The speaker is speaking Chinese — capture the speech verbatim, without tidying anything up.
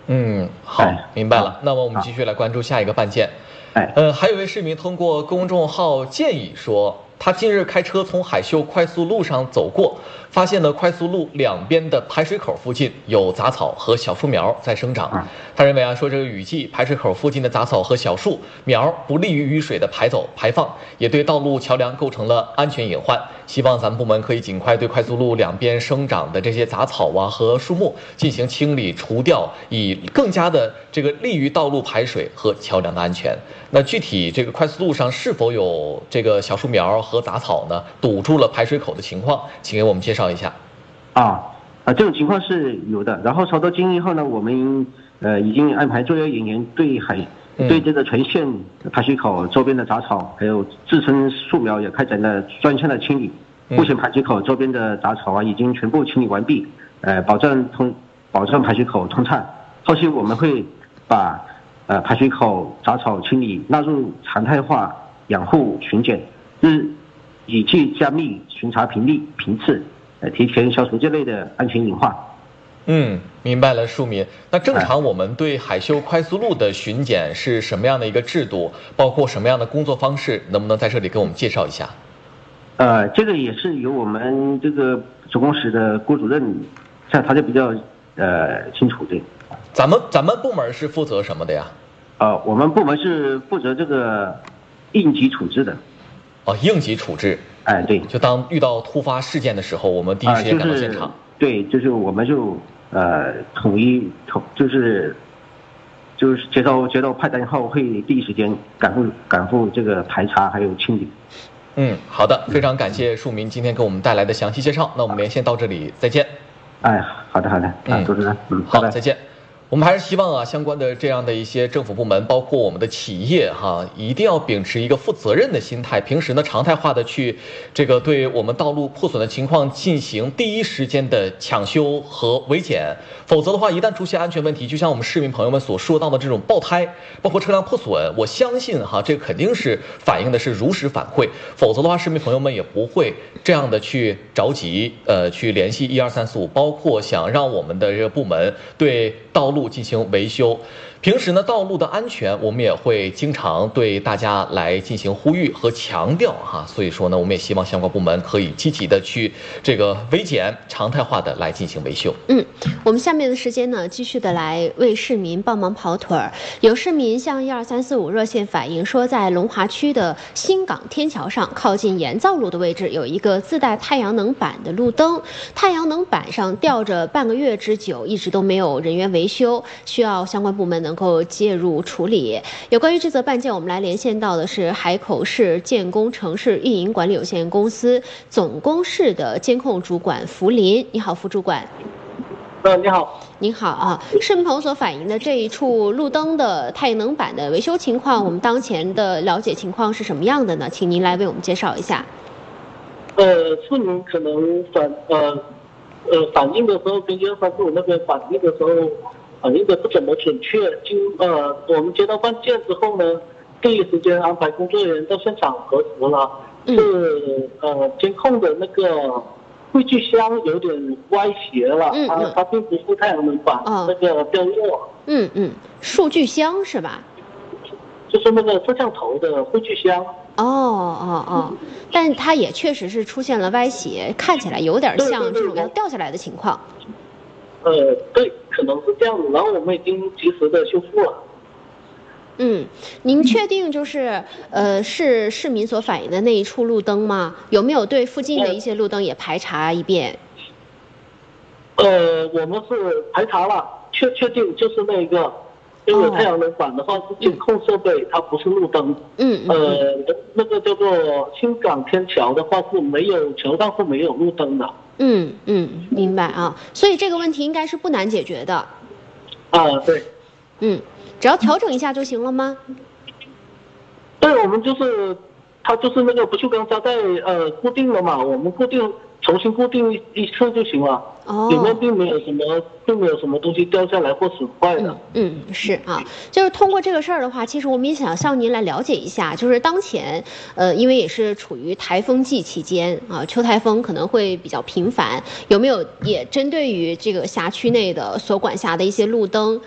嗯，好， 哎、 明白了。那么我们继续来关注下一个办件。 哎， 呃，还有一位市民通过公众号建议说，他近日开车从海秀快速路上走过，发现呢快速路两边的排水口附近有杂草和小树苗在生长。他认为啊，说这个雨季排水口附近的杂草和小树苗不利于雨水的排走排放，也对道路桥梁构成了安全隐患。希望咱们部门可以尽快对快速路两边生长的这些杂草啊和树木进行清理除掉，以更加的这个利于道路排水和桥梁的安全。那具体这个快速路上是否有这个小树苗和杂草呢，堵住了排水口的情况，请给我们介绍一下。 啊啊，这种情况是有的。然后收到经议后呢，我们呃已经安排作业人员对海、嗯、对这个全线排水口周边的杂草还有自生树苗也开展了专项的清理。目前排水口周边的杂草啊已经全部清理完毕，呃，保证通保证排水口通畅。后续我们会把呃排水口杂草清理纳入常态化养护巡检，日以季加密巡查频率频次，呃，提前消除这类的安全隐患。 嗯，明白了，庶民。那正常我们对海秀快速路的巡检是什么样的一个制度，包括什么样的工作方式，能不能在这里给我们介绍一下？ 呃，这个也是由我们这个总工室的郭主任，像他就比较呃清楚的。 咱们咱们部门是负责什么的呀？ 呃，我们部门是负责这个应急处置的。 哦，应急处置。 哎，对， 就当遇到突发事件的时候，我们第一时间赶到现场。呃就是、对，就是我们就呃统一统就是就是接到接到派单后，会第一时间赶赴赶赴这个排查还有清理。 嗯，好的，非常感谢庶民今天给我们带来的详细介绍。那我们连线到这里，再见。 哎，好的好的，嗯，主持人，嗯， 好，再见。我们还是希望啊，相关的这样的一些政府部门，包括我们的企业哈，一定要秉持一个负责任的心态，平时呢常态化的去这个对我们道路破损的情况进行第一时间的抢修和维检，否则的话，一旦出现安全问题，就像我们市民朋友们所说到的这种爆胎，包括车辆破损，我相信哈，这肯定是反映的是如实反馈，否则的话，市民朋友们也不会这样的去着急，呃，去联系一二三四五，包括想让我们的这个部门对道路进行维修。平时呢，道路的安全我们也会经常对大家来进行呼吁和强调哈，所以说呢，我们也希望相关部门可以积极的去这个维检，常态化的来进行维修。 嗯，我们下面的时间呢，继续的来为市民帮忙跑腿儿。有市民向一二三四五热线反映说，在龙华区的新港天桥上，靠近盐造路的位置有一个自带太阳能板的路灯，太阳能板上吊着半个月之久，一直都没有人员维修，需要相关部门能够介入处理。有关于这则办件，我们来连线到的是海口市建工城市运营管理有限公司总工室的监控主管福林。你好，福主管。 呃，你好。 您好啊，市民朋友所反映的这一处路灯的太阳能板的维修情况，我们当前的了解情况是什么样的呢？请您来为我们介绍一下。 呃，市民可能反呃呃反映的时候，跟一二三四五那边反映的时候，反映的不怎么准确。经呃我们接到办件之后呢，第一时间安排工作人员到现场核实了， 嗯、 是呃监控的那个汇聚箱有点歪斜了， 嗯嗯、 它它并不是太阳能板、哦、那个掉落。 嗯嗯，数据箱是吧？ 就是那个摄像头的汇聚箱。 哦哦哦，但它也确实是出现了歪斜，看起来有点像这种要掉下来的情况。 呃，对，可能是这样子。然后我们已经及时的修复了。 嗯，您确定就是呃是市民所反映的那一处路灯吗？有没有对附近的一些路灯也排查一遍？ 呃，我们是排查了，确确定就是那个。因为太阳能板的话是监控设备，嗯、它不是路灯。 嗯嗯。 呃，那个叫做新港天桥的话是没有桥上是没有路灯的。 嗯嗯，明白啊。所以这个问题应该是不难解决的。 啊，对。 嗯，只要调整一下就行了吗？ 对，我们就是它就是那个不锈钢胶带呃固定了嘛，我们固定重新固定一次就行了。 哦， 里面并没有什么，并没有什么东西掉下来或损坏的。 嗯，嗯是啊，就是通过这个事儿的话，其实我们也想向您来了解一下，就是当前，呃，因为也是处于台风季期间啊，秋台风可能会比较频繁，有没有也针对于这个辖区内的所管辖的一些路灯？